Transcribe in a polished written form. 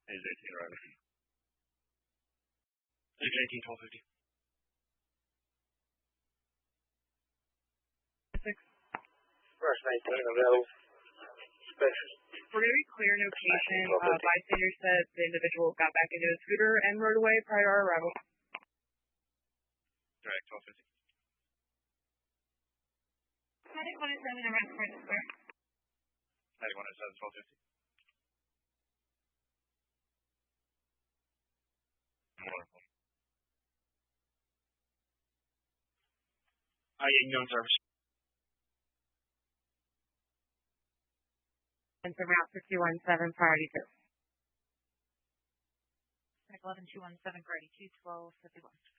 Is 18 right? 18, 1250. First 19 available. Special. For very clear notation, bystander said the individual got back into a scooter and rode away prior to our arrival. Direct, 1250. Medic 107 around Prentice Square. Medic 107, 1250. Wonderful. Known service. And from route 217, priority 2. Medic 11217, priority 2, 1251.